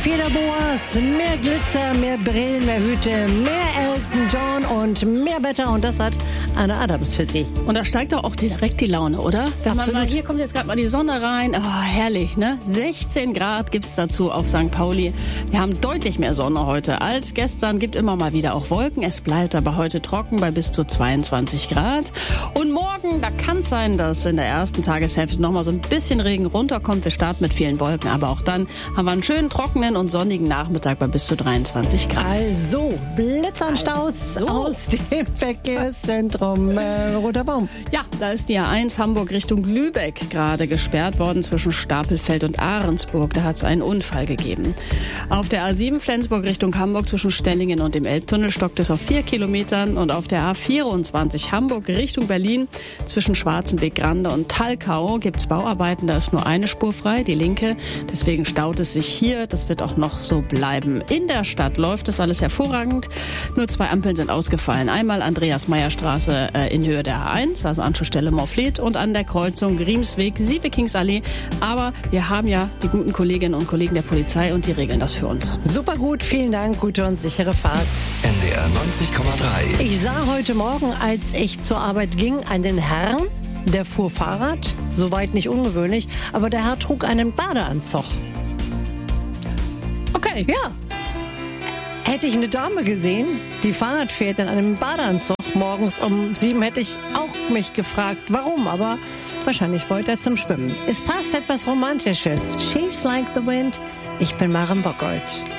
Federboas, mehr Glitzer, mehr Brillen, mehr Hüte, mehr Elton John und mehr Wetter. Und das hat Anna Adams für Sie. Und da steigt doch auch direkt die Laune, oder? Wenn man mal, hier kommt jetzt gerade mal die Sonne rein. Oh, herrlich, ne? 16 Grad gibt's dazu auf St. Pauli. Wir haben deutlich mehr Sonne heute als gestern. Gibt immer mal wieder auch Wolken. Es bleibt aber heute trocken bei bis zu 22 Grad. Und morgen, da kann es sein, dass in der ersten Tageshälfte noch mal so ein bisschen Regen runterkommt. Wir starten mit vielen Wolken, aber auch dann haben wir einen schönen trockenen und sonnigen Nachmittag bei bis zu 23 Grad. Also, Blitzer und Staus aus dem Verkehrszentrum Roter Baum. Ja, da ist die A1 Hamburg Richtung Lübeck gerade gesperrt worden zwischen Stapelfeld und Ahrensburg. Da hat es einen Unfall gegeben. Auf der A7 Flensburg Richtung Hamburg zwischen Stellingen und dem Elbtunnel stockt es auf 4 Kilometern. Und auf der A24 Hamburg Richtung Berlin zwischen Schwarzenbeck-Grande und Talkau gibt es Bauarbeiten. Da ist nur eine Spur frei, die linke. Deswegen staut es sich hier. Das wird auch noch so bleiben. In der Stadt läuft das alles hervorragend. Nur 2 Ampeln sind ausgefallen. Einmal Andreas-Meyer-Straße in Höhe der A1, also Anschlussstelle Moorfleet, und an der Kreuzung Riemsweg-Sievekingsallee. Aber wir haben ja die guten Kolleginnen und Kollegen der Polizei und die regeln das für uns. Super gut, vielen Dank, gute und sichere Fahrt. NDR 90,3. Ich sah heute Morgen, als ich zur Arbeit ging, einen Herrn, der fuhr Fahrrad, soweit nicht ungewöhnlich, aber der Herr trug einen Badeanzug. Okay. Ja. Hätte ich eine Dame gesehen, die Fahrrad fährt in einem Badeanzug morgens um 7, hätte ich auch mich gefragt, warum, aber wahrscheinlich wollte er zum Schwimmen. Es passt etwas Romantisches. She's like the wind. Ich bin Maren Bockgold.